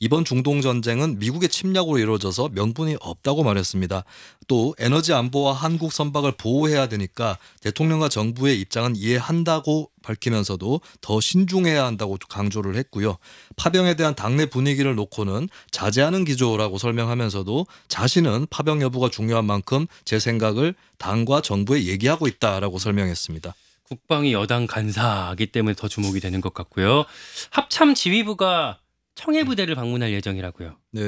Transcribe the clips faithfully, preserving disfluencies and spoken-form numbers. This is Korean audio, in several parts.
이번 중동 전쟁은 미국의 침략으로 이루어져서 명분이 없다고 말했습니다. 또 에너지 안보와 한국 선박을 보호해야 되니까 대통령과 정부의 입장은 이해한다고 밝히면서도 더 신중해야 한다고 강조를 했고요. 파병에 대한 당내 분위기를 놓고는 자제하는 기조라고 설명하면서도 자신은 파병 여부가 중요한 만큼 제 생각을 당과 정부에 얘기하고 있다라고 설명했습니다. 국방이 여당 간사이기 때문에 더 주목이 되는 것 같고요. 합참 지휘부가 청해부대를 방문할 예정이라고요. 네,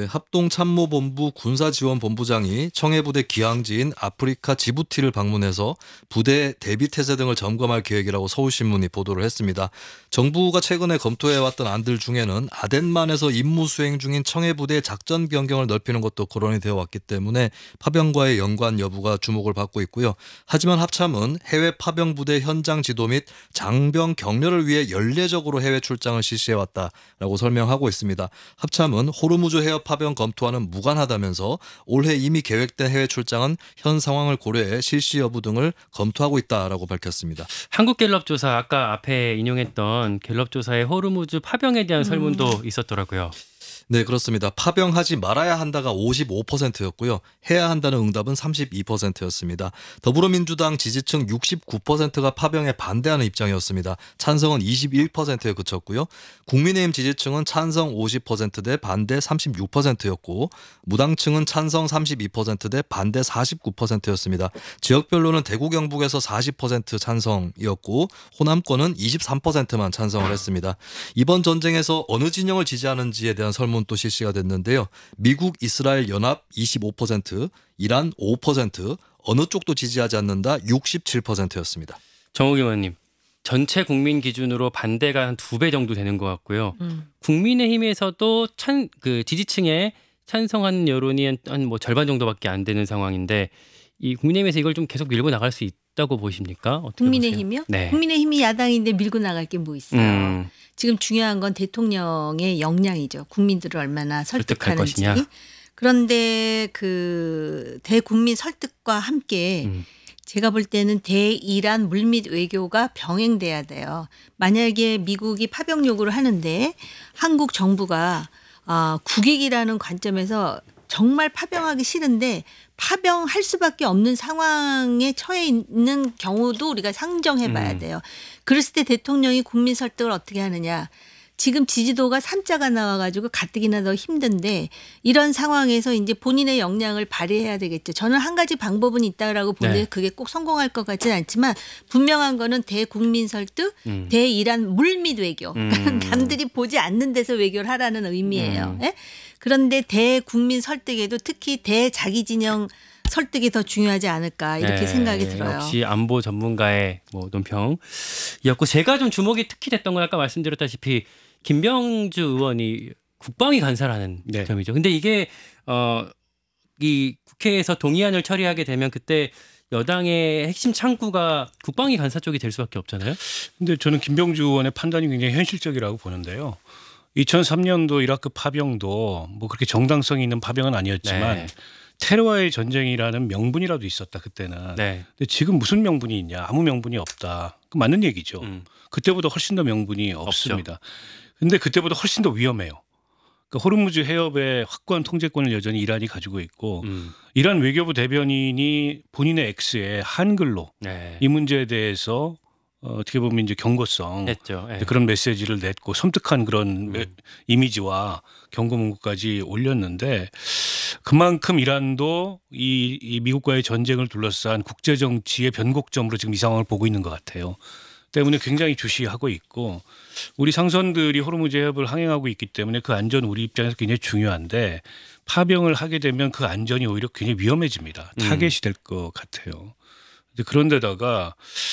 합동참모본부 군사지원본부장이 청해부대 기항지인 아프리카 지부티를 방문해서 부대 대비태세 등을 점검할 계획이라고 서울신문이 보도를 했습니다. 정부가 최근에 검토해왔던 안들 중에는 아덴만에서 임무 수행 중인 청해부대의 작전 변경을 넓히는 것도 거론이 되어 왔기 때문에 파병과의 연관 여부가 주목을 받고 있고요. 하지만 합참은 해외 파병부대 현장 지도 및 장병 격려를 위해 연례적으로 해외 출장을 실시해왔다라고 설명하고 있습니다. 합참은 호르무즈 해협 파병 검토와는 무관하다면서 올해 이미 계획된 해외 출장은 현 상황을 고려해 실시 여부 등을 검토하고 있다라고 밝혔습니다. 한국갤럽조사 아까 앞에 인용했던 갤럽조사의 호르무즈 파병에 대한 설문도 음. 있었더라고요. 네, 그렇습니다. 파병하지 말아야 한다가 오십오 퍼센트였고요. 해야 한다는 응답은 삼십이 퍼센트였습니다. 더불어민주당 지지층 육십구 퍼센트가 파병에 반대하는 입장이었습니다. 찬성은 이십일 퍼센트에 그쳤고요. 국민의힘 지지층은 찬성 오십 퍼센트 대 반대 삼십육 퍼센트였고 무당층은 찬성 삼십이 퍼센트 대 반대 사십구 퍼센트였습니다. 지역별로는 대구 경북에서 사십 퍼센트 찬성이었고 호남권은 이십삼 퍼센트만 찬성을 했습니다. 이번 전쟁에서 어느 진영을 지지하는지에 대한 설문 또 실시가 됐는데요. 미국, 이스라엘 연합 이십오 퍼센트, 이란 오 퍼센트, 어느 쪽도 지지하지 않는다 육십칠 퍼센트였습니다. 정옥 의원님, 전체 국민 기준으로 반대가 한 두 배 정도 되는 것 같고요. 음. 국민의힘에서도 찬, 그 지지층에 찬성하는 여론이 한 뭐 절반 정도밖에 안 되는 상황인데 이 국민의힘에서 이걸 좀 계속 밀고 나갈 수 있다고 보십니까? 어떻게 국민의힘이요? 네. 국민의힘이 야당인데 밀고 나갈 게 뭐 있어요. 음. 지금 중요한 건 대통령의 역량이죠. 국민들을 얼마나 설득하는지. 것이냐. 그런데 그 대국민 설득과 함께 음. 제가 볼 때는 대이란 물밑 외교가 병행돼야 돼요. 만약에 미국이 파병 요구를 하는데 한국 정부가 어, 국익이라는 관점에서 정말 파병하기 싫은데 파병할 수밖에 없는 상황에 처해 있는 경우도 우리가 상정해 봐야 음. 돼요. 그랬을 때 대통령이 국민 설득을 어떻게 하느냐. 지금 지지도가 삼자가 나와가지고 가뜩이나 더 힘든데 이런 상황에서 이제 본인의 역량을 발휘해야 되겠죠. 저는 한 가지 방법은 있다라고 보는데 네. 그게 꼭 성공할 것 같지는 않지만 분명한 거는 대국민 설득, 음. 대이란 물밑 외교. 음. 남들이 보지 않는 데서 외교를 하라는 의미예요. 음. 네? 그런데 대국민 설득에도 특히 대자기 진영 설득이 더 중요하지 않을까 이렇게 네, 생각이 들어요. 역시 안보 전문가의 뭐 논평이었고 제가 좀 주목이 특히 됐던 건 아까 말씀드렸다시피 김병주 의원이 국방위 간사라는 네. 점이죠. 근데 이게 어, 이 국회에서 동의안을 처리하게 되면 그때 여당의 핵심 창구가 국방위 간사 쪽이 될 수밖에 없잖아요. 근데 저는 김병주 의원의 판단이 굉장히 현실적이라고 보는데요. 이천삼 년도 이라크 파병도 뭐 그렇게 정당성이 있는 파병은 아니었지만 네. 테러와의 전쟁이라는 명분이라도 있었다 그때는. 네. 근데 지금 무슨 명분이 있냐? 아무 명분이 없다. 그 맞는 얘기죠. 음. 그때보다 훨씬 더 명분이 없습니다. 그런데 그때보다 훨씬 더 위험해요. 그러니까 호르무즈 해협의 확고한 통제권을 여전히 이란이 가지고 있고 음. 이란 외교부 대변인이 본인의 X에 한글로 네. 이 문제에 대해서 어, 어떻게 보면 이제 경고성 했죠. 네. 그런 메시지를 냈고 섬뜩한 그런 음. 이미지와 경고 문구까지 올렸는데 그만큼 이란도 이, 이 미국과의 전쟁을 둘러싼 국제 정치의 변곡점으로 지금 이 상황을 보고 있는 것 같아요. 때문에 굉장히 주시하고 있고 우리 상선들이 호르무즈 해협을 항행하고 있기 때문에 그 안전 우리 입장에서 굉장히 중요한데 파병을 하게 되면 그 안전이 오히려 굉장히 위험해집니다. 타겟이 될 것 같아요. 그런데다가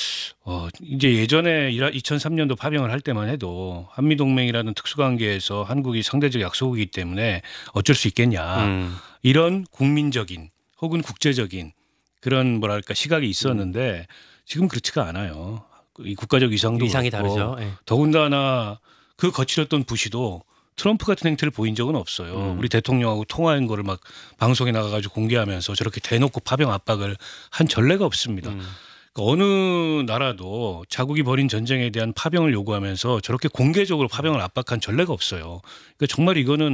어 이제 예전에 이천삼 년도 파병을 할 때만 해도 한미동맹이라는 특수관계에서 한국이 상대적 약소국이기 때문에 어쩔 수 있겠냐. 음. 이런 국민적인 혹은 국제적인 그런 뭐랄까 시각이 있었는데 지금 그렇지가 않아요. 이 국가적 위상도 위상이 다르죠. 네. 더군다나 그 거칠었던 부시도 트럼프 같은 행태를 보인 적은 없어요. 음. 우리 대통령하고 통화한 거를 막 방송에 나가가지고 공개하면서 저렇게 대놓고 파병 압박을 한 전례가 없습니다. 음. 그러니까 어느 나라도 자국이 벌인 전쟁에 대한 파병을 요구하면서 저렇게 공개적으로 파병을 압박한 전례가 없어요. 그러니까 정말 이거는